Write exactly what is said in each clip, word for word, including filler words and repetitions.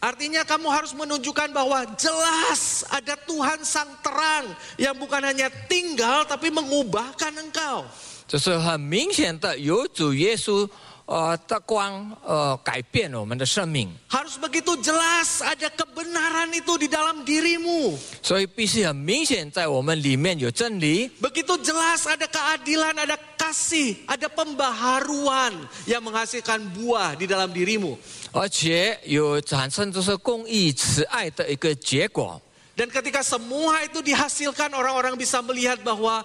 Artinya kamu harus menunjukkan bahwa jelas ada Tuhan sang terang yang bukan hanya tinggal tapi mengubahkan engkau. 这是很明显的，有主耶稣呃的光呃改变我们的生命。 Harus begitu jelas ada kebenaran itu di dalam dirimu. 所以必须很明显，在我们里面有真理。 Begitu jelas ada keadilan, ada kasih, ada pembaharuan yang menghasilkan buah di dalam dirimu. 而且有产生就是公义、慈爱的一个结果。 Dan ketika semua itu dihasilkan, orang-orang bisa melihat bahwa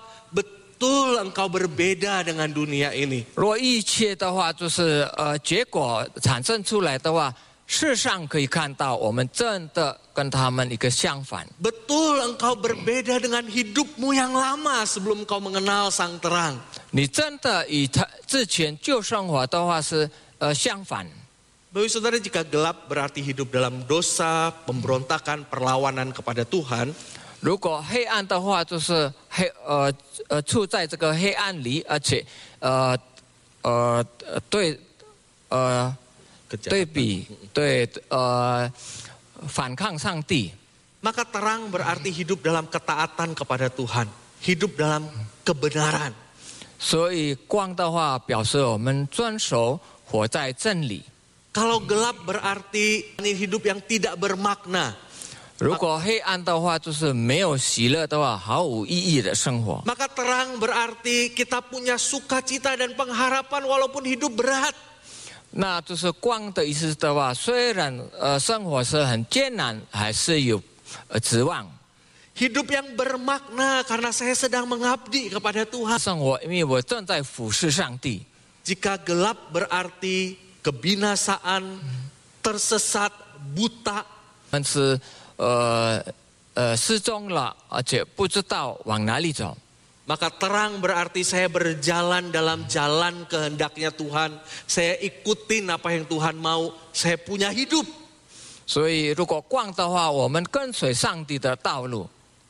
betul engkau berbeda dengan dunia ini. 如果一切的话，就是呃结果产生出来的话，世上可以看到我们真的跟他们一个相反。 Betul engkau berbeda dengan hidupmu yang lama sebelum engkau mengenal sang terang. 你真的与他之前旧生活的话是呃相反。 Bapak Saudara, jika gelap berarti hidup dalam dosa, pemberontakan, perlawanan kepada Tuhan. 如果黑暗的话，就是黑呃呃处在这个黑暗里，而且呃呃对呃对比对呃反抗上帝。 Maka terang berarti hidup dalam ketaatan kepada Tuhan, hidup dalam kebenaran. 所以光的话，表示我们遵守活在真理。 Kalau gelap berarti hidup yang tidak bermakna. 如果黑暗的话，就是没有喜乐的话，毫无意义的生活。 Maka terang berarti kita punya sukacita dan pengharapan walaupun hidup berat. 那就是光的意思的话，虽然呃生活是很艰难，还是有呃指望。 Hidup yang bermakna karena saya sedang mengabdi kepada Tuhan. 生活，因为我正在服侍上帝。 Jika gelap berarti kebinasaan, tersesat, buta. 但是呃呃失踪了，而且不知道往哪里走。 Maka terang berarti saya berjalan dalam jalan kehendaknya Tuhan. Saya ikutin apa yang Tuhan mau. Saya punya hidup. 所以如果光的话，我们跟随上帝的道路。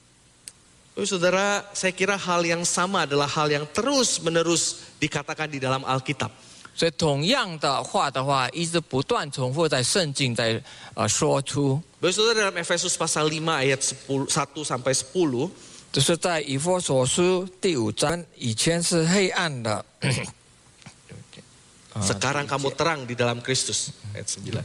Saudara, saya kira hal yang sama adalah hal yang terus-menerus dikatakan di dalam Alkitab. 所以同样的话的话，一直不断重复在圣经在呃说出。 Saudara, dalam Efesus pasal lima ayat satu sampai sepuluh. 就是在以弗所书第五章，以前是黑暗的。 Sekarang kamu terang di dalam Kristus. Ayat sembilan.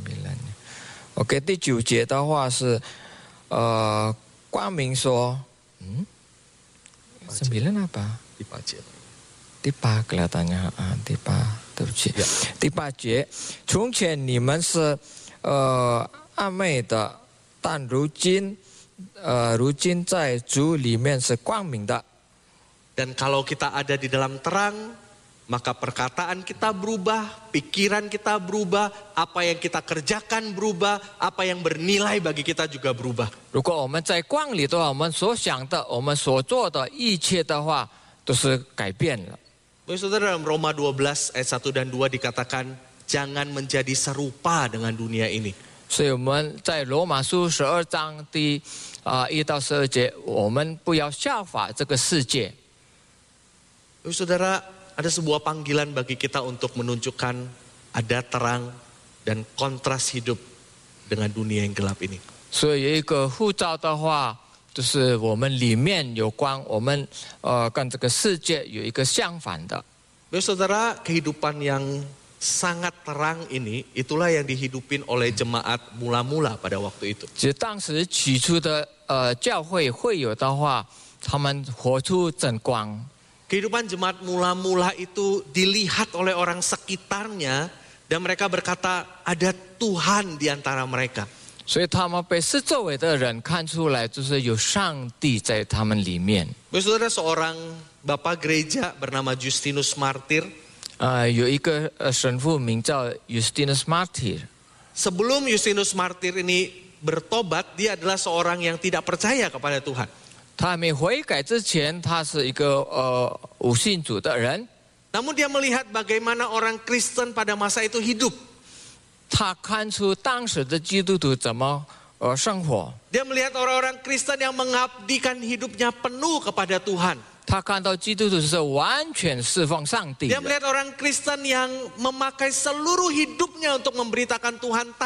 OK， 第九节的话是呃光明说，嗯，sembilan apa？ 第八节。 第八 kelihatannya啊，第八，对不起，第八节，从前你们是呃暧昧的，但如今呃如今在主里面是光明的。 Dan kalau kita ada di dalam terang, maka perkataan kita berubah, pikiran kita berubah, apa yang kita kerjakan berubah, apa yang bernilai bagi kita juga berubah. 如果我们在光里的话，我们所想的、我们所做的一切的话，都是改变了。 Saudara, dalam Roma dua belas ayat satu dan dua dikatakan, jangan menjadi serupa dengan dunia ini. 所以我们在罗马书十二章第啊一到十二节，我们不要效法这个世界。 Saudara, ada sebuah panggilan bagi kita untuk menunjukkan ada terang dan kontras hidup dengan dunia yang gelap ini. 所以有一个护照的话，就是我们里面有光，我们呃跟这个世界有一个相反的。 Saudara, kehidupan yang sangat terang ini, itulah yang dihidupin oleh jemaat mula-mula pada waktu itu. 其实当时起初的呃教会会有的话，他们活出真光。 Kehidupan jemaat mula-mula itu dilihat oleh orang sekitarnya dan mereka berkata ada Tuhan di antara mereka. 所以他们被四周围的人看出来，就是有上帝在他们里面。 Saudara, seorang bapak gereja bernama Justinus Martyr. 呃，有一个呃神父名叫 Justinus Martyr。 Sebelum Justinus Martyr ini bertobat, dia adalah seorang yang tidak percaya kepada Tuhan. 他还没悔改之前，他是一个呃无信主的人。 Namun dia melihat bagaimana orang Kristen pada masa itu hidup. 他看出当时的基督徒怎么呃生活。 Dia melihat orang-orang Kristen yang mengabdikan hidupnya penuh kepada Tuhan. 他看到基督徒是完全侍奉上帝的。 Dia melihat orang Kristen yang memakai seluruh hidupnya untuk memberitakan Tuhan